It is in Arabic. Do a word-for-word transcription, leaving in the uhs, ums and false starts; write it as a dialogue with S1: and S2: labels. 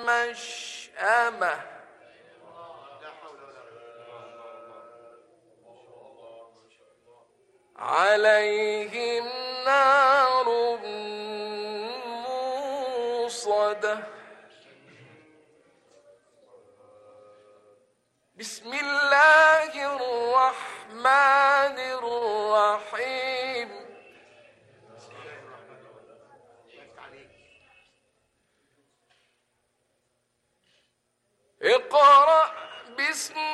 S1: مشأمة عليهم نار موصدة بسم الله الرحمن الرحيم اقرأ باسم